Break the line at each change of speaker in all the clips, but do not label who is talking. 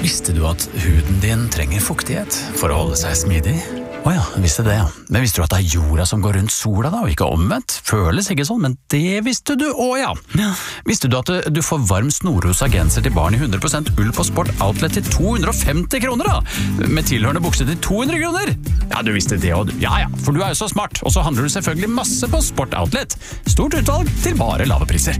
Visste du at huden din trenger fuktighet for å holde seg smidig? Åja, visste det, ja. Men visste du at det er jorda som går rundt sola da, og ikke omvendt? Føles ikke sånn, men det visste du også, ja. Visste du at du får varm snorrosa genser til barn i 100% ull på Sport Outlet til 250 kroner da? Med tilhørende bukse til 200 kroner? Ja, du visste det, og du. Ja, for du er jo så smart. Og så handler du selvfølgelig masse på Sport Outlet. Stort utvalg til bare lave priser.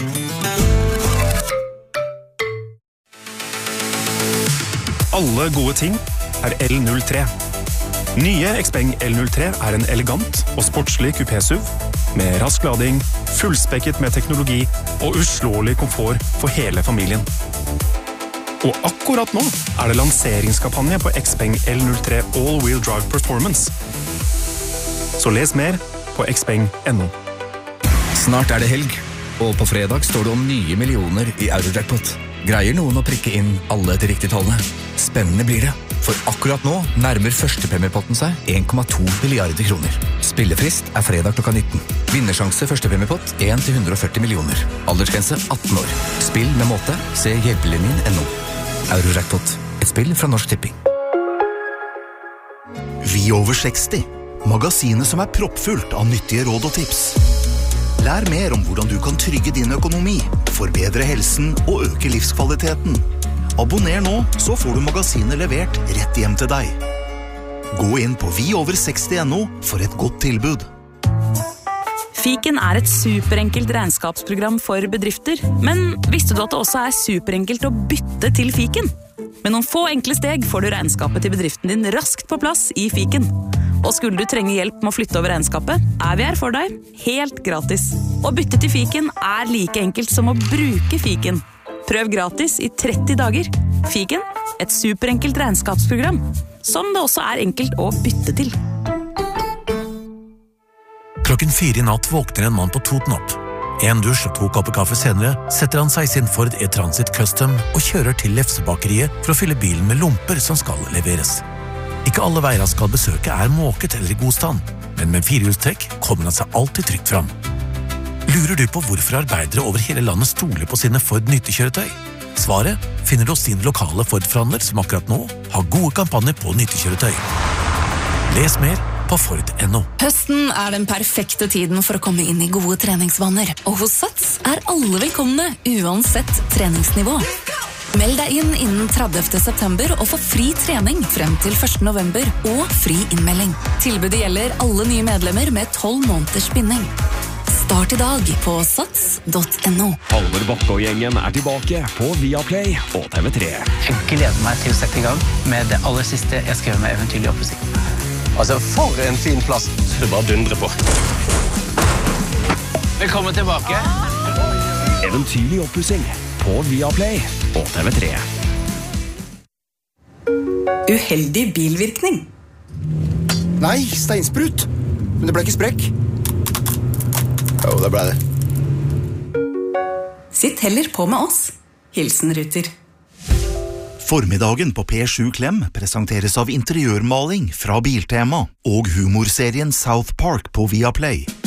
Alle gode ting er L03. Nye Xpeng L03 er en elegant og sportslig kupé-SUV med rask lading, fullspekket med teknologi og uslåelig komfort for hele familien. Og akkurat nå er det lanseringskampanje på Xpeng L03 All-Wheel Drive Performance. Så les mer på xpeng.no.
Snart er det helg, og på fredag står det om nye millioner i Eurojackpot. Greier noen å prikke inn alle de riktige tallene? Spennende blir det. For akkurat nå nærmer første premiepotten seg 1,2 milliarder kroner. Spillefrist er fredag klokka 19. Vinnersjanse første premiepott 1-140 millioner. Aldersgrense 18 år. Spill med måte. Se hjelpelinjen.no. Eurojackpot. Et spill fra Norsk Tipping.
Vi over 60. Magasinet som er proppfullt av nyttige råd og tips. Lær mer om hvordan du kan trygge din økonomi, forbedre helsen og øke livskvaliteten. Abonner nå, så får du magasinet levert rett hjem til deg. Gå inn på viover60.no for et godt tilbud.
Fiken er et superenkelt regnskapsprogram for bedrifter, men visste du at det også er superenkelt å bytte til Fiken? Med noen få enkle steg får du regnskapet til bedriften din raskt på plass i Fiken. Og skulle du trenge hjelp med å flytte over regnskapet, er vi her for deg, helt gratis. Å bytte til Fiken er like enkelt som å bruke Fiken. Prøv gratis i 30 dager. Fiken, et superenkelt regnskapsprogram, som det også er enkelt å bytte til.
Klokken 4 i natt våkner en mann på Toten opp. En dusj og 2 kopper kaffe senere setter han seg i sin Ford E-Transit Custom og kjører til Lefsebakeriet for å fylle bilen med lomper som skal leveres. Ikke alle veier han skal besøke er måket eller i god stand, men med 4-hjulstrekk kommer han seg alltid trygt fram. Lurer du på hvorfor arbeidere over hele landet stoler på sine Ford nyttekjøretøy? Svaret finner du hos din lokale Ford-forhandler som akkurat nå har gode kampanjer på nyttekjøretøy. Les mer på Ford.no.
Høsten er den perfekte tiden for å komme inn i gode treningsvaner, og hos Sats er alle velkomne uansett treningsnivå. Meld deg inn innen 30. september og få fri trening frem til 1. november og fri innmelding. Tilbudet gjelder alle nye medlemmer med 12 måneders binding. Start i dag på sats.no.
Halvor Bakke og gjengen er tilbake på Viaplay og TV3.
Jeg gleder meg til å sette i gang med det aller siste jeg skrev med Eventyrlig oppussing.
Altså, for en fin plass. Du bare dundrer på.
Velkommen tilbake.
Eventyrlig oppussing på Viaplay og TV3.
Uheldig bilvirkning.
Nei, steinsprut. Men det ble ikke sprekk. Jo, det ble det.
Sitt heller på med oss. Hilsen Ruter.
Formiddagen på P7 Klem presenteres av interiørmaling fra Biltema og humorserien South Park på Viaplay.